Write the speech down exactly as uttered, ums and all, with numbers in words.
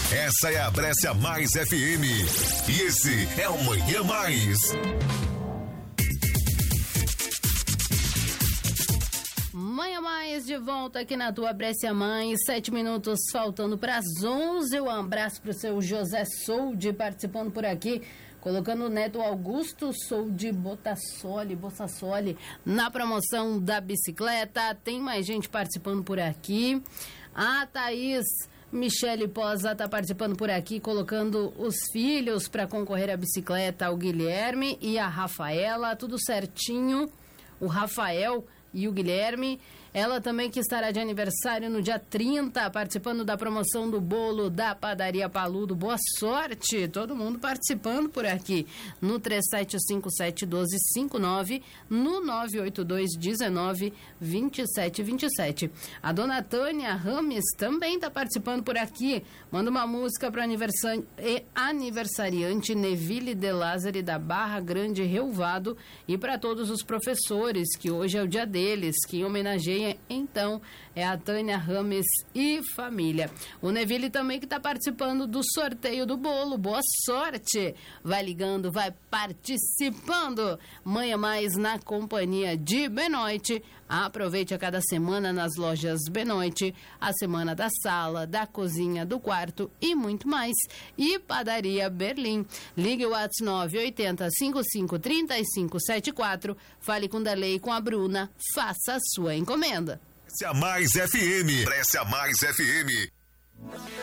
Essa é a Brescia Mais F M. E esse é o Manhã Mais. Manhã Mais de volta aqui na tua Brescia Mais, sete minutos faltando para as onze. Um abraço para o seu José Soldi participando por aqui, colocando o neto Augusto Soldi Botassoli, Botassoli na promoção da bicicleta. Tem mais gente participando por aqui. A Thaís Michele Posa está participando por aqui, colocando os filhos para concorrer à bicicleta, o Guilherme e a Rafaela, tudo certinho. O Rafael e o Guilherme, ela também que estará de aniversário no dia trinta, participando da promoção do bolo da Padaria Paludo. Boa sorte, todo mundo participando por aqui, no três sete cinco sete um dois cinco nove, no nove oito dois um nove dois sete dois sete. A dona Tânia Rames também está participando por aqui, manda uma música para aniversari... aniversariante Neville de Lázari da Barra Grande Relvado e para todos os professores, que hoje é o dia deles, que homenageia então é a Tânia Rames e família. O Neville também que está participando do sorteio do bolo. Boa sorte! Vai ligando, vai participando. Manhã Mais na companhia de Benoit. Aproveite a cada semana nas lojas Benoit, a semana da sala, da cozinha, do quarto e muito mais. E Padaria Berlim. Ligue o WhatsApp nove oito zero cinco cinco três cinco sete quatro. Fale com Darley e com a Bruna. Faça a sua encomenda. Brescia Mais F M. Brescia Mais F M.